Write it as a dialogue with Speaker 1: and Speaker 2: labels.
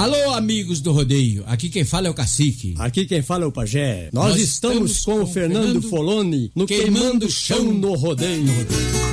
Speaker 1: Alô, amigos do rodeio, aqui quem fala é o Cacique.
Speaker 2: Aqui quem fala é o Pajé. Nós estamos com o Fernando Foloni no Queimando Chão no Rodeio.